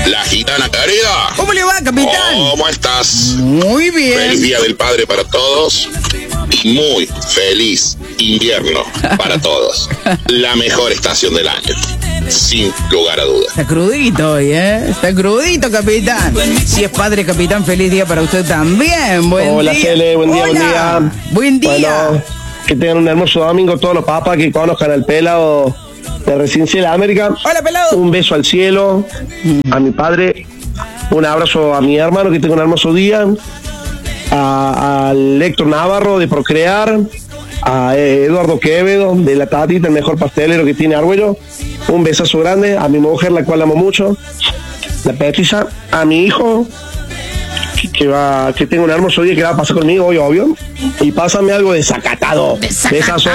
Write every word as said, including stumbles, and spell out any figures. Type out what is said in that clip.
La gitana querida. ¿Cómo le va, capitán? ¿Cómo estás? Muy bien. Feliz Día del Padre para todos. Y muy feliz invierno para todos. La mejor estación del año. Sin lugar a dudas. Está crudito hoy, ¿eh? Está crudito, capitán. Si es padre, capitán, feliz día para usted también. Buen Hola, día. Cele, buen día, Hola. buen día. Buen día. Bueno, que tengan un hermoso domingo todos los papas que conozcan al pelado de Residencia de la América. Hola, pelado. Un beso al cielo, a mi padre, un abrazo a mi hermano, que tenga un hermoso día, a, a Héctor Navarro de Procrear, a Eduardo Quevedo de La Tatita, el mejor pastelero que tiene Argüello. Un besazo grande a mi mujer, la cual amo mucho, la Petriza, a mi hijo, que, que va, que tenga un hermoso día, que va a pasar conmigo hoy, obvio, y pásame algo desacatado. Desacatado. Besazo.